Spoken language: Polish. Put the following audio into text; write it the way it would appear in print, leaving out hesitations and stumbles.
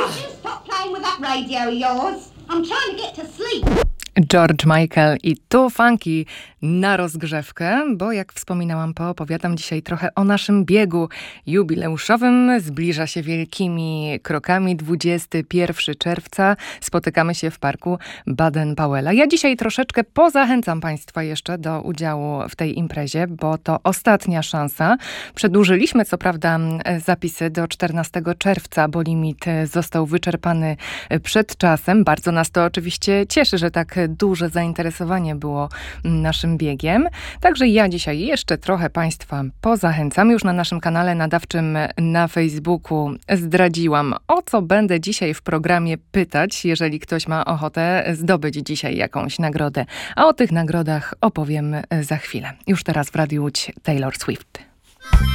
Stop playing with that radio of yours. I'm trying to get to sleep. George Michael i Too Funky na rozgrzewkę, bo jak wspominałam, poopowiadam dzisiaj trochę o naszym biegu jubileuszowym. Zbliża się wielkimi krokami 21 czerwca. Spotykamy się w parku Baden-Powella. Ja dzisiaj troszeczkę pozachęcam Państwa jeszcze do udziału w tej imprezie, bo to ostatnia szansa. Przedłużyliśmy co prawda zapisy do 14 czerwca, bo limit został wyczerpany przed czasem. Bardzo nas to oczywiście cieszy, że tak duże zainteresowanie było naszym biegiem. Także ja dzisiaj jeszcze trochę Państwa pozachęcam. Już na naszym kanale nadawczym na Facebooku zdradziłam, o co będę dzisiaj w programie pytać, jeżeli ktoś ma ochotę zdobyć dzisiaj jakąś nagrodę. A o tych nagrodach opowiem za chwilę. Już teraz w Radiu Łódź Taylor Swift.